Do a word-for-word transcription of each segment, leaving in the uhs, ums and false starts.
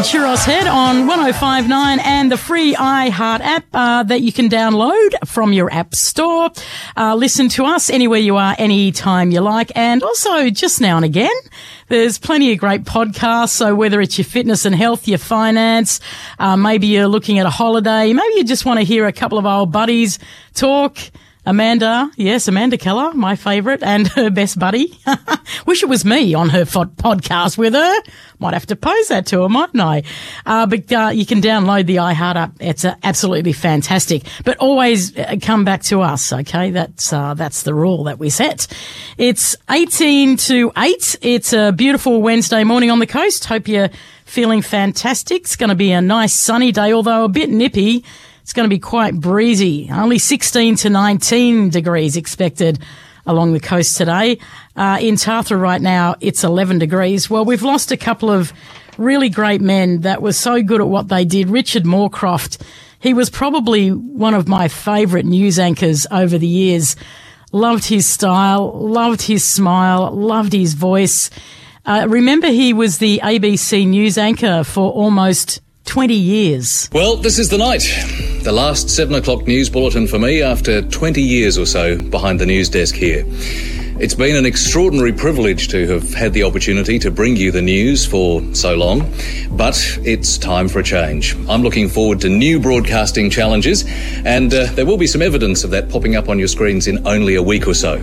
Churros Head on one oh five point nine and the free iHeart app uh, that you can download from your app store. Uh, listen to us anywhere you are, anytime you like. And also just now and again, there's plenty of great podcasts. So whether it's your fitness and health, your finance, uh, maybe you're looking at a holiday, maybe you just want to hear a couple of old buddies talk. Amanda, yes, Amanda Keller, my favourite, and her best buddy. Wish it was me on her fo- podcast with her. Might have to pose that to her, mightn't I? Uh, but uh, you can download the iHeart app. It's uh, absolutely fantastic. But always uh, come back to us, okay? That's uh, that's the rule that we set. It's eighteen to eight. It's a beautiful Wednesday morning on the coast. Hope you're feeling fantastic. It's going to be a nice sunny day, although a bit nippy. It's going to be quite breezy. Only sixteen to nineteen degrees expected along the coast today. Uh, in Tathra right now, it's eleven degrees. Well, we've lost a couple of really great men that were so good at what they did. Richard Moorcroft, he was probably one of my favourite news anchors over the years. Loved his style, loved his smile, loved his voice. Uh, remember, he was the A B C news anchor for almost twenty years. Well, this is the night. The last seven o'clock news bulletin for me after twenty years or so behind the news desk here. It's been an extraordinary privilege to have had the opportunity to bring you the news for so long, but it's time for a change. I'm looking forward to new broadcasting challenges, and uh, there will be some evidence of that popping up on your screens in only a week or so.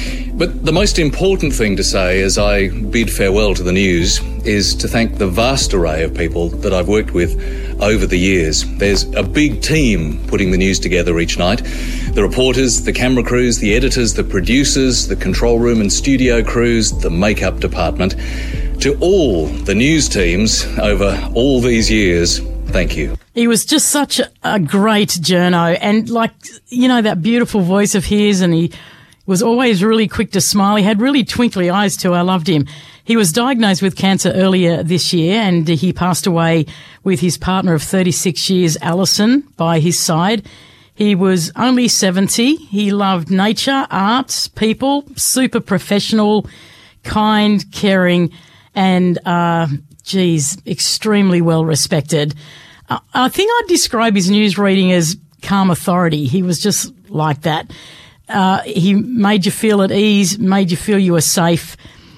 But the most important thing to say as I bid farewell to the news is to thank the vast array of people that I've worked with over the years. There's a big team putting the news together each night. The reporters, the camera crews, the editors, the producers, the control room and studio crews, the makeup department. To all the news teams over all these years, thank you. He was just such a, a great journo, and like, you know, that beautiful voice of his, and he was always really quick to smile. He had really twinkly eyes too. I loved him. He was diagnosed with cancer earlier this year, and he passed away with his partner of thirty-six years, Alison, by his side. He was only seventy. He loved nature, art, people, super professional, kind, caring, and, uh, geez, extremely well respected. Uh, I think I'd describe his news reading as calm authority. He was just like that. Uh, he made you feel at ease, made you feel you were safe.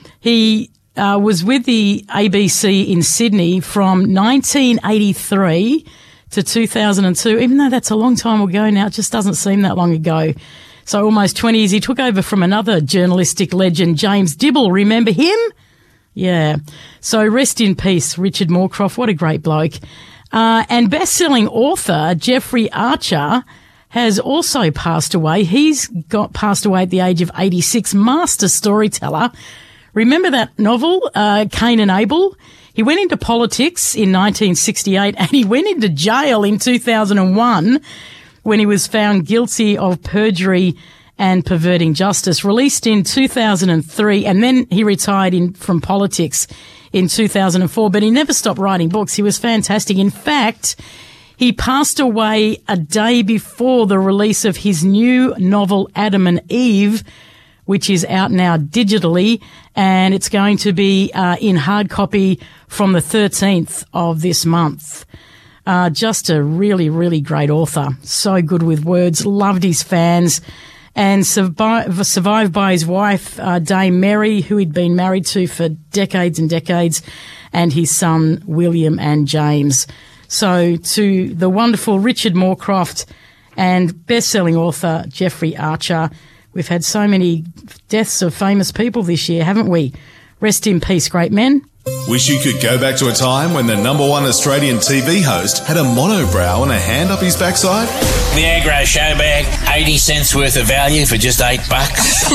He uh, was with the A B C in Sydney from nineteen eighty-three to two thousand two. Even though that's a long time ago now, it just doesn't seem that long ago. So almost twenty years. He took over from another journalistic legend, James Dibble. Remember him? Yeah. So rest in peace, Richard Moorcroft. What a great bloke. Uh, and best-selling author Jeffrey Archer has also passed away. He's got passed away at the age of eighty-six. Master storyteller. Remember that novel, uh, Cain and Abel? He went into politics in nineteen sixty-eight, and he went into jail in two thousand one when he was found guilty of perjury and perverting justice. Released in two thousand three, and then he retired in, from politics in two thousand four, but he never stopped writing books. He was fantastic. In fact, he passed away a day before the release of his new novel, Adam and Eve, which is out now digitally, and it's going to be uh, in hard copy from the thirteenth of this month. Uh, just a really, really great author. So good with words, loved his fans, and survived, survived by his wife, uh, Dame Mary, who he'd been married to for decades and decades, and his son, William and James. So to the wonderful Richard Moorcroft and best-selling author Jeffrey Archer, we've had so many deaths of famous people this year, haven't we? Rest in peace, great men. Wish you could go back to a time when the number one Australian T V host had a monobrow and a hand up his backside? The Agro Show Bag, eighty cents worth of value for just eight bucks.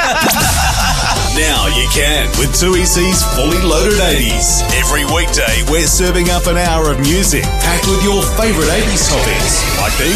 Now you can with two E C's Fully Loaded eighties. Every weekday, we're serving up an hour of music packed with your favourite eighties topics, like these.